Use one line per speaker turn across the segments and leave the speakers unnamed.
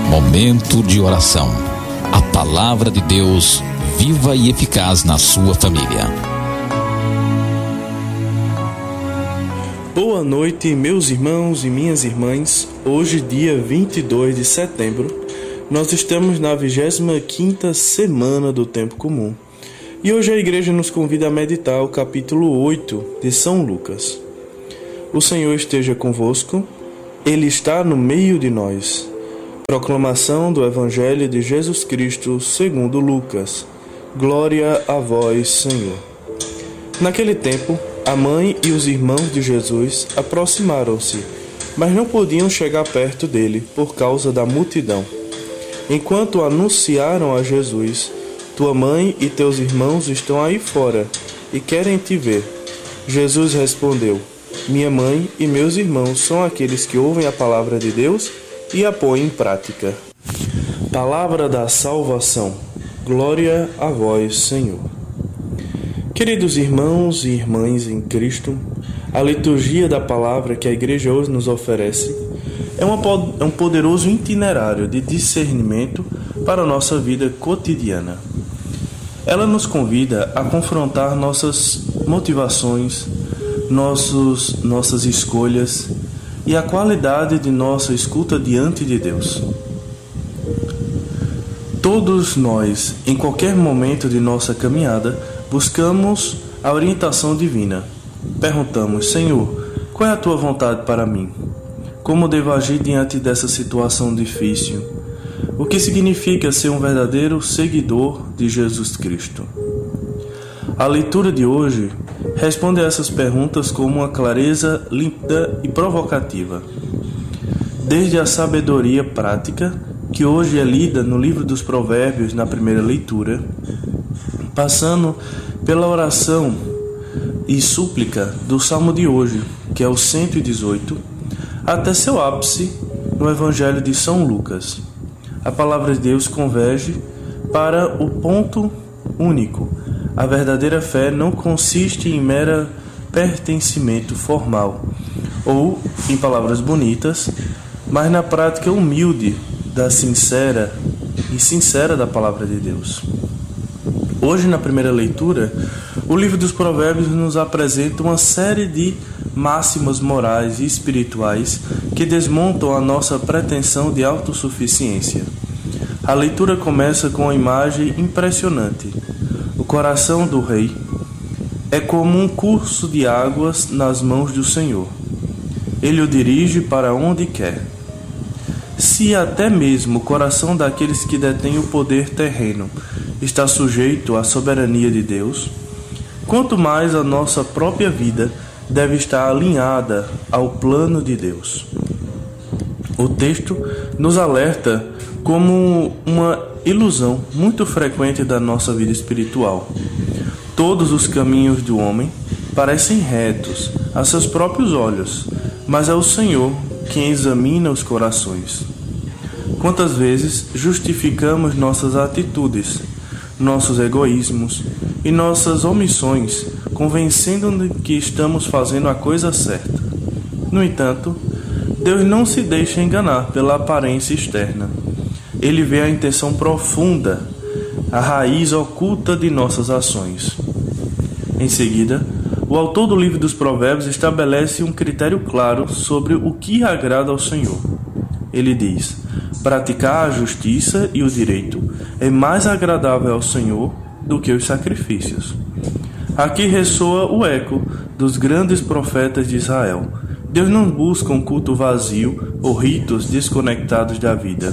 Momento de oração. A palavra de Deus, viva e eficaz na sua família.
Boa noite, meus irmãos e minhas irmãs. Hoje, dia 22 de setembro, nós estamos na 25ª semana do Tempo Comum. E hoje a igreja nos convida a meditar o capítulo 8 de São Lucas. O Senhor esteja convosco, Ele está no meio de nós. Proclamação do Evangelho de Jesus Cristo segundo Lucas. Glória a vós, Senhor. Naquele tempo, a mãe e os irmãos de Jesus aproximaram-se, mas não podiam chegar perto dele por causa da multidão. Enquanto anunciaram a Jesus: tua mãe e teus irmãos estão aí fora e querem te ver. Jesus respondeu: minha mãe e meus irmãos são aqueles que ouvem a palavra de Deus e a põem em prática. Palavra da salvação. Glória a vós, Senhor. Queridos irmãos e irmãs em Cristo, a liturgia da palavra que a igreja hoje nos oferece é um poderoso itinerário de discernimento para a nossa vida cotidiana. Ela nos convida a confrontar nossas motivações, nossas escolhas e a qualidade de nossa escuta diante de Deus. Todos nós, em qualquer momento de nossa caminhada, buscamos a orientação divina. Perguntamos: Senhor, qual é a tua vontade para mim? Como devo agir diante dessa situação difícil? O que significa ser um verdadeiro seguidor de Jesus Cristo? A leitura de hoje responde a essas perguntas com uma clareza límpida e provocativa. Desde a sabedoria prática, que hoje é lida no livro dos Provérbios na primeira leitura, passando pela oração e súplica do Salmo de hoje, que é o 118, até seu ápice no Evangelho de São Lucas. A palavra de Deus converge para o ponto único. A verdadeira fé não consiste em mero pertencimento formal, ou, em palavras bonitas, mas na prática humilde da sincera da palavra de Deus. Hoje, na primeira leitura, o livro dos Provérbios nos apresenta uma série de máximas morais e espirituais que desmontam a nossa pretensão de autossuficiência. A leitura começa com uma imagem impressionante. O coração do rei é como um curso de águas nas mãos do Senhor. Ele o dirige para onde quer. Se até mesmo o coração daqueles que detêm o poder terreno está sujeito à soberania de Deus, quanto mais a nossa própria vida deve estar alinhada ao plano de Deus. O texto nos alerta como uma ilusão muito frequente da nossa vida espiritual. Todos os caminhos do homem parecem retos a seus próprios olhos, mas é o Senhor quem examina os corações. Quantas vezes justificamos nossas atitudes, nossos egoísmos e nossas omissões, convencendo-nos que estamos fazendo a coisa certa. No entanto, Deus não se deixa enganar pela aparência externa. Ele vê a intenção profunda, a raiz oculta de nossas ações. Em seguida, o autor do livro dos Provérbios estabelece um critério claro sobre o que agrada ao Senhor. Ele diz: praticar a justiça e o direito é mais agradável ao Senhor do que os sacrifícios. Aqui ressoa o eco dos grandes profetas de Israel. Deus não busca um culto vazio ou ritos desconectados da vida.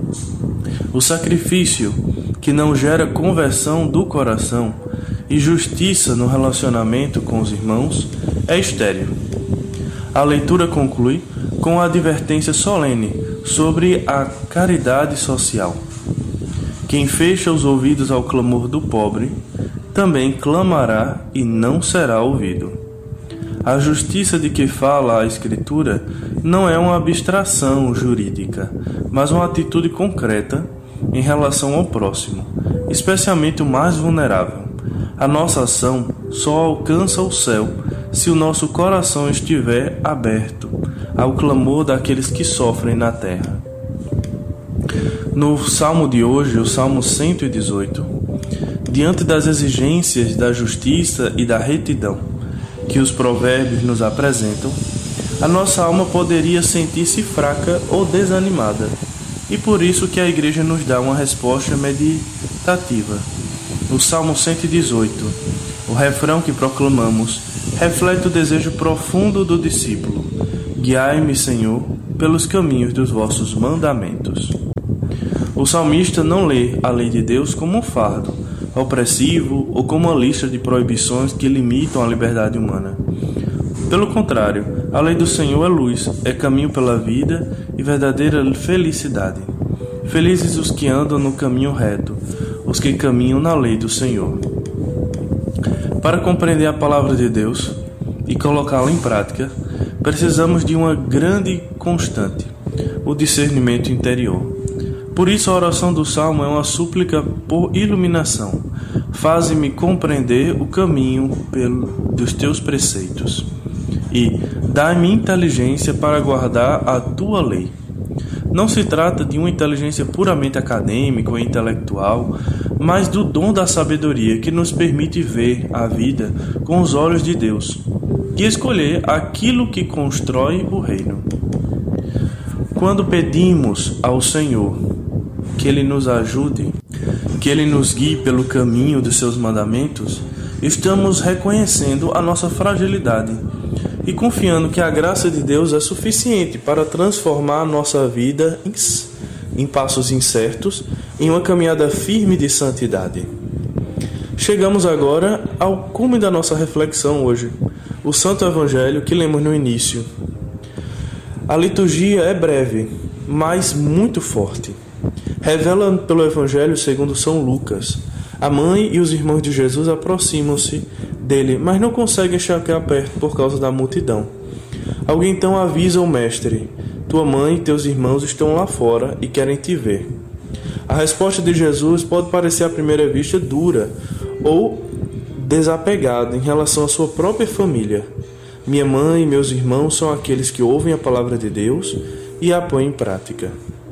O sacrifício que não gera conversão do coração e justiça no relacionamento com os irmãos é estéril. A leitura conclui com a advertência solene sobre a caridade social. Quem fecha os ouvidos ao clamor do pobre, também clamará e não será ouvido. A justiça de que fala a Escritura não é uma abstração jurídica, mas uma atitude concreta em relação ao próximo, especialmente o mais vulnerável. A nossa ação só alcança o céu se o nosso coração estiver aberto ao clamor daqueles que sofrem na terra. No salmo de hoje, o Salmo 118, diante das exigências da justiça e da retidão que os provérbios nos apresentam, a nossa alma poderia sentir-se fraca ou desanimada, e por isso que a igreja nos dá uma resposta meditativa. No Salmo 118, o refrão que proclamamos reflete o desejo profundo do discípulo: guiai-me, Senhor, pelos caminhos dos vossos mandamentos. O salmista não lê a lei de Deus como um fardo opressivo ou como uma lista de proibições que limitam a liberdade humana. Pelo contrário, a lei do Senhor é luz, é caminho pela vida e verdadeira felicidade. Felizes os que andam no caminho reto, os que caminham na lei do Senhor. Para compreender a palavra de Deus e colocá-la em prática, precisamos de uma grande constante, o discernimento interior. Por isso a oração do Salmo é uma súplica por iluminação. Faze-me compreender o caminho dos teus preceitos e dá-me inteligência para guardar a tua lei. Não se trata de uma inteligência puramente acadêmica ou intelectual, mas do dom da sabedoria que nos permite ver a vida com os olhos de Deus e escolher aquilo que constrói o reino. Quando pedimos ao Senhor que Ele nos ajude, que Ele nos guie pelo caminho dos seus mandamentos, estamos reconhecendo a nossa fragilidade e confiando que a graça de Deus é suficiente para transformar a nossa vida em passos incertos, em uma caminhada firme de santidade. Chegamos agora ao cume da nossa reflexão hoje, o Santo Evangelho que lemos no início. A liturgia é breve, mas muito forte. Revela pelo Evangelho segundo São Lucas. A mãe e os irmãos de Jesus aproximam-se dele, mas não conseguem chegar perto por causa da multidão. Alguém então avisa o mestre: tua mãe e teus irmãos estão lá fora e querem te ver. A resposta de Jesus pode parecer à primeira vista dura ou desapegada em relação à sua própria família. Minha mãe e meus irmãos são aqueles que ouvem a palavra de Deus e a põem em prática.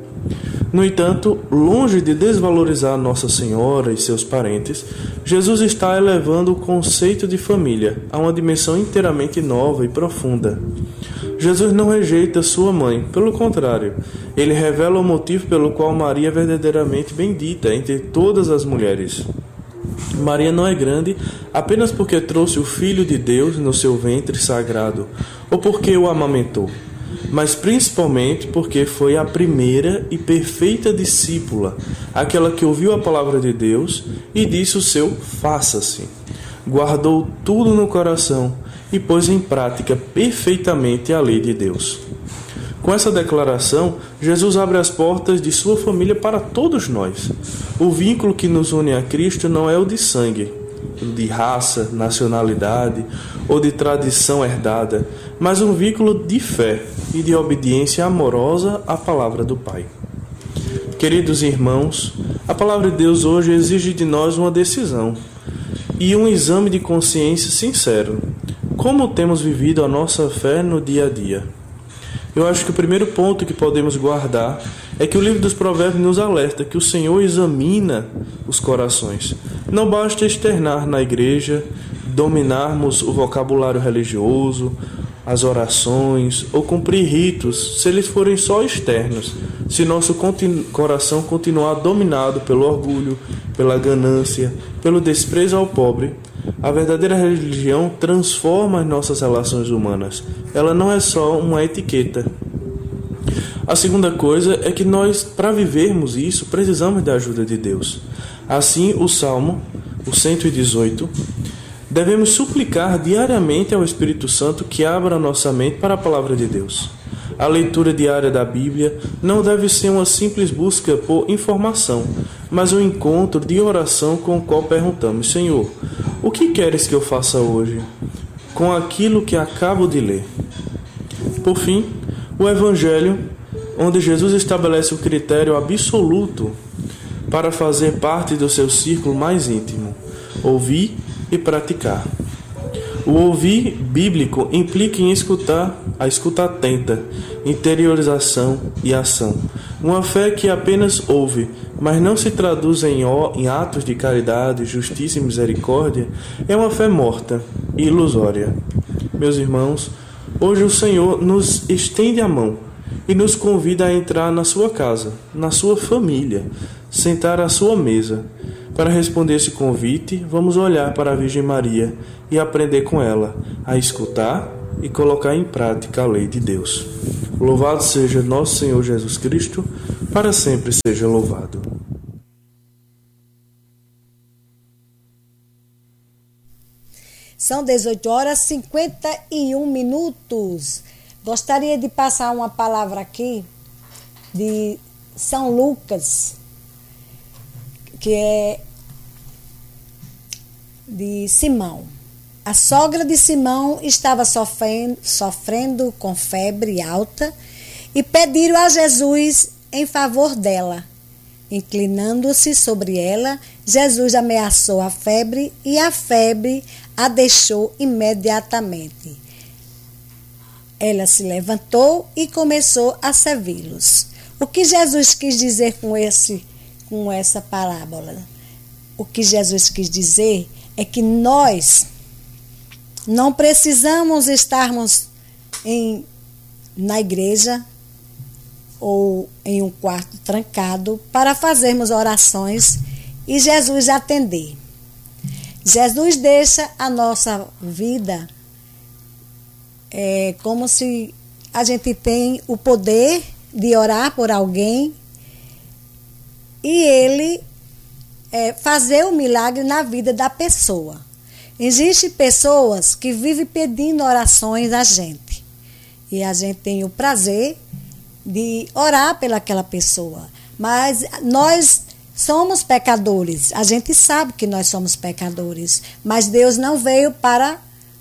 No entanto, longe de desvalorizar Nossa Senhora e seus parentes, Jesus está elevando o conceito de família a uma dimensão inteiramente nova e profunda. Jesus não rejeita sua mãe, pelo contrário, ele revela o motivo pelo qual Maria é verdadeiramente bendita entre todas as mulheres. Maria não é grande apenas porque trouxe o Filho de Deus no seu ventre sagrado, ou porque o amamentou, mas principalmente porque foi a primeira e perfeita discípula, aquela que ouviu a palavra de Deus e disse o seu faça-se. Guardou tudo no coração e pôs em prática perfeitamente a lei de Deus. Com essa declaração, Jesus abre as portas de sua família para todos nós. O vínculo que nos une a Cristo não é o de sangue, de raça, nacionalidade ou de tradição herdada, mas um vínculo de fé e de obediência amorosa à palavra do Pai. Queridos irmãos, a palavra de Deus hoje exige de nós uma decisão e um exame de consciência sincero. Como temos vivido a nossa fé no dia a dia? Eu acho que o primeiro ponto que podemos guardar é que o livro dos Provérbios nos alerta que o Senhor examina os corações. Não basta externar na igreja, dominarmos o vocabulário religioso, as orações ou cumprir ritos, se eles forem só externos, se nosso coração continuar dominado pelo orgulho, pela ganância, pelo desprezo ao pobre. A verdadeira religião transforma as nossas relações humanas. Ela não é só uma etiqueta. A segunda coisa é que nós, para vivermos isso, precisamos da ajuda de Deus. Assim, o Salmo, o 118, devemos suplicar diariamente ao Espírito Santo que abra nossa mente para a palavra de Deus. A leitura diária da Bíblia não deve ser uma simples busca por informação, mas um encontro de oração com o qual perguntamos: Senhor, o que queres que eu faça hoje com aquilo que acabo de ler? Por fim, o Evangelho, onde Jesus estabelece o critério absoluto para fazer parte do seu círculo mais íntimo: ouvir e praticar. O ouvir bíblico implica em escutar, a escuta atenta, interiorização e ação. Uma fé que apenas ouve, mas não se traduz em atos de caridade, justiça e misericórdia, é uma fé morta e ilusória. Meus irmãos, hoje o Senhor nos estende a mão e nos convida a entrar na sua casa, na sua família, sentar à sua mesa. Para responder esse convite, vamos olhar para a Virgem Maria e aprender com ela a escutar e colocar em prática a lei de Deus. Louvado seja nosso Senhor Jesus Cristo, para sempre seja louvado.
São 18h51. Gostaria de passar uma palavra aqui de São Lucas, que é de Simão. A sogra de Simão estava sofrendo com febre alta e pediram a Jesus em favor dela. Inclinando-se sobre ela, Jesus ameaçou a febre e a febre a deixou imediatamente. Ela se levantou e começou a servi-los. O que Jesus quis dizer com essa parábola? O que Jesus quis dizer é que nós não precisamos estarmos na igreja ou em um quarto trancado para fazermos orações e Jesus atender. Jesus deixa a nossa vida como se a gente tem o poder de orar por alguém e ele fazer o milagre na vida da pessoa. Existem pessoas que vivem pedindo orações a gente e a gente tem o prazer de orar pelaquela pessoa, mas nós somos pecadores, a gente sabe que nós somos pecadores, mas Deus não veio para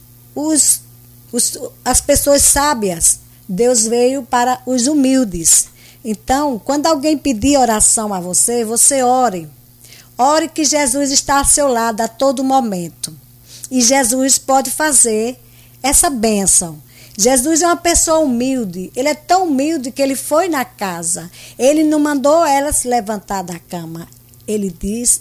as pessoas sábias, Deus veio para os humildes. Então, quando alguém pedir oração a você, você ore. Ore que Jesus está ao seu lado a todo momento. E Jesus pode fazer essa bênção. Jesus é uma pessoa humilde. Ele é tão humilde que ele foi na casa. Ele não mandou ela se levantar da cama. Ele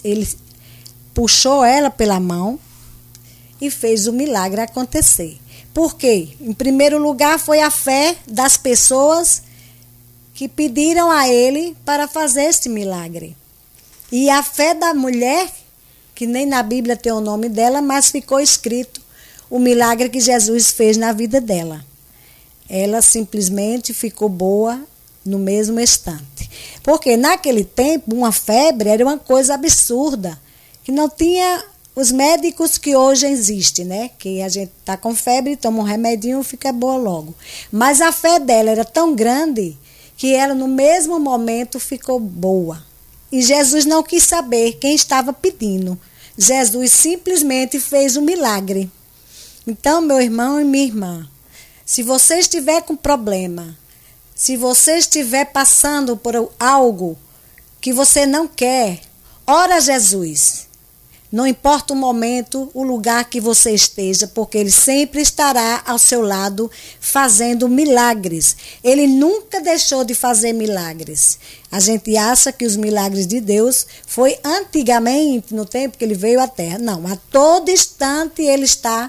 puxou ela pela mão e fez o milagre acontecer. Por quê? Em primeiro lugar, foi a fé das pessoas que pediram a ele para fazer este milagre. E a fé da mulher, que nem na Bíblia tem o nome dela, mas ficou escrito o milagre que Jesus fez na vida dela. Ela simplesmente ficou boa no mesmo instante. Porque naquele tempo, uma febre era uma coisa absurda, que não tinha os médicos que hoje existem, né? Que a gente está com febre, toma um remedinho e fica boa logo. Mas a fé dela era tão grande que ela, no mesmo momento, ficou boa. E Jesus não quis saber quem estava pedindo. Jesus simplesmente fez um milagre. Então, meu irmão e minha irmã, se você estiver com problema, se você estiver passando por algo que você não quer, ora a Jesus. Não importa o momento, o lugar que você esteja, porque Ele sempre estará ao seu lado fazendo milagres. Ele nunca deixou de fazer milagres. A gente acha que os milagres de Deus foi antigamente, no tempo que Ele veio à Terra. Não, a todo instante Ele está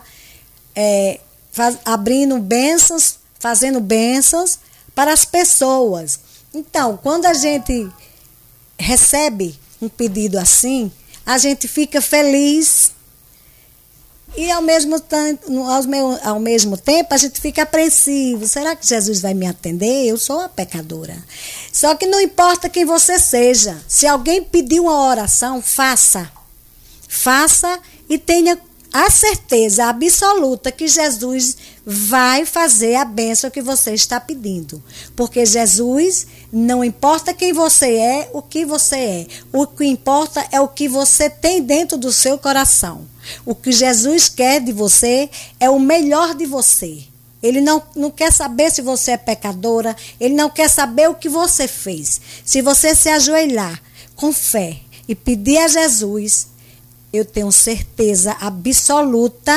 abrindo bênçãos, fazendo bênçãos para as pessoas. Então, quando a gente recebe um pedido assim, a gente fica feliz e ao mesmo tempo a gente fica apreensivo. Será que Jesus vai me atender? Eu sou uma pecadora. Só que não importa quem você seja. Se alguém pedir uma oração, faça. Faça e tenha a certeza absoluta que Jesus vai fazer a bênção que você está pedindo. Porque Jesus, não importa quem você é, o que você é. O que importa é o que você tem dentro do seu coração. O que Jesus quer de você é o melhor de você. Ele não quer saber se você é pecadora, ele não quer saber o que você fez. Se você se ajoelhar com fé e pedir a Jesus, eu tenho certeza absoluta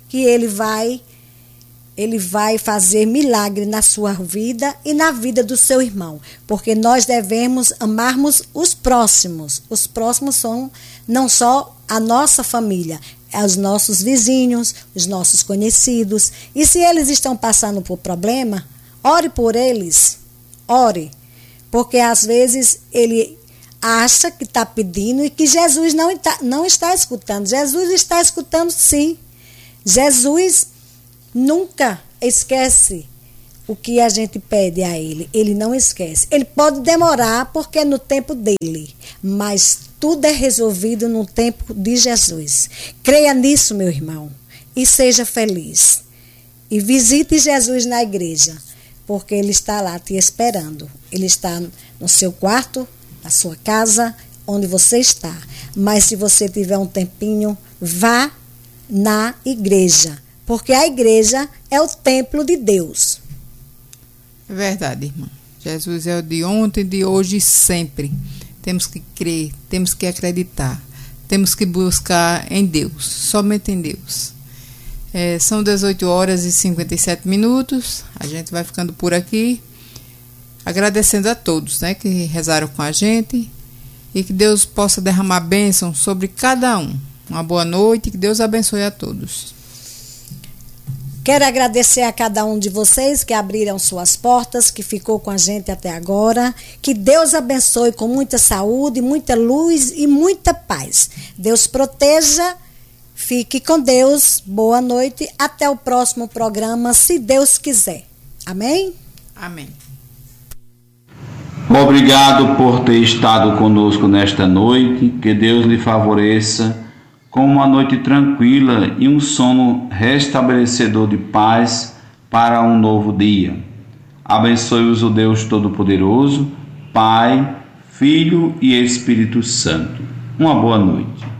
que ele vai fazer milagre na sua vida e na vida do seu irmão, porque nós devemos amarmos os próximos. Os próximos são não só a nossa família, é os nossos vizinhos, os nossos conhecidos. E se eles estão passando por problema, ore por eles, ore, porque às vezes ele acha que está pedindo e que Jesus não está escutando. Jesus está escutando, sim. Jesus nunca esquece o que a gente pede a ele. Ele não esquece. Ele pode demorar porque é no tempo dele, mas tudo é resolvido no tempo de Jesus. Creia nisso, meu irmão, e seja feliz. E visite Jesus na igreja, porque ele está lá te esperando. Ele está no seu quarto, na sua casa, onde você está. Mas se você tiver um tempinho, vá na igreja, porque a igreja é o templo de Deus.
É verdade, irmã. Jesus é o de ontem, de hoje e sempre. Temos que crer, temos que acreditar, temos que buscar em Deus, somente em Deus. São 18 horas e 57 minutos. A gente vai ficando por aqui, agradecendo a todos, né, que rezaram com a gente, e que Deus possa derramar bênção sobre cada um. Uma boa noite e que Deus abençoe a todos.
Quero agradecer a cada um de vocês que abriram suas portas, que ficou com a gente até agora. Que Deus abençoe com muita saúde, muita luz e muita paz. Deus proteja. Fique com Deus. Boa noite. Até o próximo programa, se Deus quiser. Amém?
Amém.
Obrigado por ter estado conosco nesta noite. Que Deus lhe favoreça com uma noite tranquila e um sono restabelecedor de paz para um novo dia. Abençoe-os o Deus Todo-Poderoso, Pai, Filho e Espírito Santo. Uma boa noite.